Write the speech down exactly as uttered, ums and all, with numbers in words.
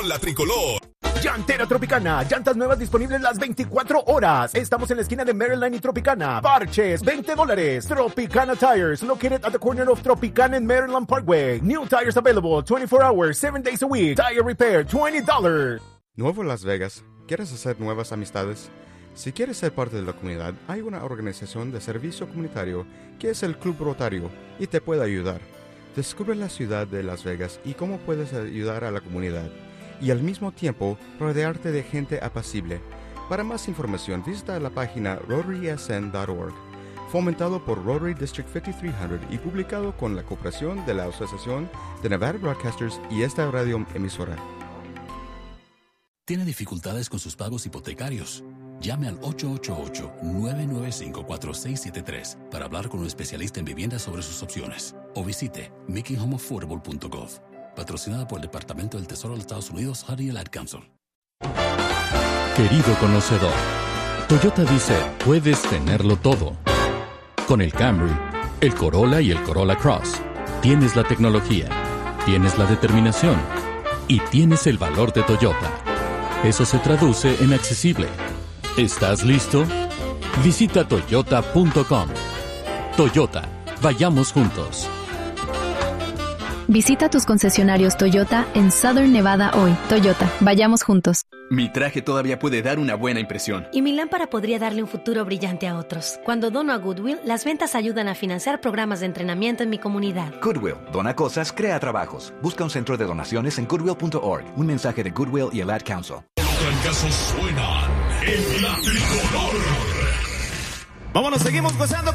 con la tricolor. Llantera Tropicana, llantas nuevas disponibles las veinticuatro horas. Estamos en la esquina de Maryland y Tropicana. Parches, veinte dólares. Tropicana Tires, located at the corner of Tropicana and Maryland Parkway. New tires available twenty-four hours, seven days a week. Tire repair, twenty dollars. Nuevo Las Vegas. ¿Quieres hacer nuevas amistades? Si quieres ser parte de la comunidad, hay una organización de servicio comunitario que es el Club Rotario y te puede ayudar. Descubre la ciudad de Las Vegas y cómo puedes ayudar a la comunidad. Y al mismo tiempo rodearte de gente apacible. Para más información visita la página rotary s n punto org, fomentado por Rotary District cincuenta y tres cien y publicado con la cooperación de la Asociación de Nevada Broadcasters y esta radio emisora. ¿Tiene dificultades con sus pagos hipotecarios? Llame al ocho ocho ocho, nueve nueve cinco, cuatro seis siete tres para hablar con un especialista en vivienda sobre sus opciones. O visite making home affordable punto gov. Patrocinada por el Departamento del Tesoro de los Estados Unidos, Hardy Ad Council. Querido conocedor, Toyota dice, puedes tenerlo todo. Con el Camry, el Corolla y el Corolla Cross, tienes la tecnología, tienes la determinación y tienes el valor de Toyota. Eso se traduce en accesible. ¿Estás listo? Visita toyota punto com. Toyota, vayamos juntos. Visita tus concesionarios Toyota en Southern Nevada hoy. Toyota, vayamos juntos. Mi traje todavía puede dar una buena impresión. Y mi lámpara podría darle un futuro brillante a otros. Cuando dono a Goodwill, las ventas ayudan a financiar programas de entrenamiento en mi comunidad. Goodwill, dona cosas, crea trabajos. Busca un centro de donaciones en goodwill punto org. Un mensaje de Goodwill y el Ad Council. Los trancazos suenan en la tricolor. Vámonos, seguimos gozando.